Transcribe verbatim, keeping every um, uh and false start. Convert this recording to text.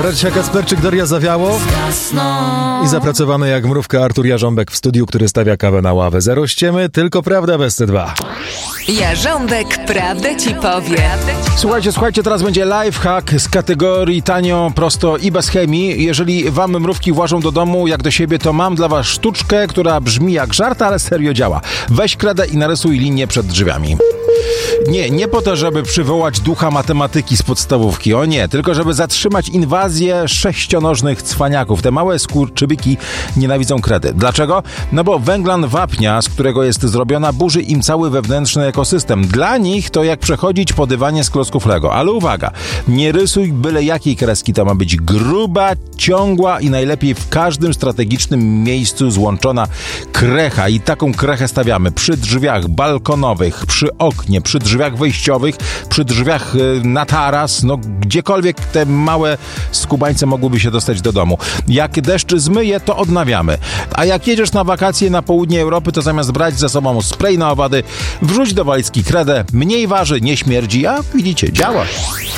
Marcia Kasperczyk, Daria Zawiało i zapracowany jak mrówka Artur Jarząbek w studiu, który stawia kawę na ławę. Zero ściemy, tylko prawda bez C dwa. Jarząbek prawdę ci powie. Słuchajcie, słuchajcie, teraz będzie lifehack z kategorii tanio, prosto i bez chemii. Jeżeli wam mrówki włażą do domu jak do siebie, to mam dla was sztuczkę, która brzmi jak żart, ale serio działa. Weź kredę i narysuj linię przed drzwiami. Nie, nie po to, żeby przywołać ducha matematyki z podstawówki, o nie, tylko żeby zatrzymać inwazję sześcionożnych cwaniaków. Te małe skurczybyki nienawidzą kredy. Dlaczego? No bo węglan wapnia, z którego jest zrobiona, burzy im cały wewnętrzny ekosystem. Dla nich to jak przechodzić po dywanie z klocków Lego. Ale uwaga, nie rysuj byle jakiej kreski, to ma być gruba, ciągła i najlepiej w każdym strategicznym miejscu złączona krecha. I taką krechę stawiamy przy drzwiach balkonowych, przy oknie, przy drzwiach wejściowych, przy drzwiach na taras, no gdziekolwiek te małe skubańce mogłyby się dostać do domu. Jak deszcz zmyje, to odnawiamy. A jak jedziesz na wakacje na południe Europy, to zamiast brać ze sobą spray na owady, wrzuć do walizki kredę, mniej waży, nie śmierdzi, a widzicie, działa.